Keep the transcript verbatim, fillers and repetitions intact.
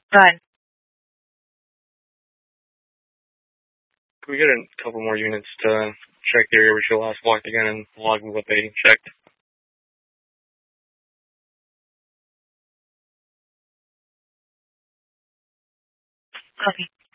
Fine. Can we get a couple more units to check the area we should last walked again and log what they checked? Copy.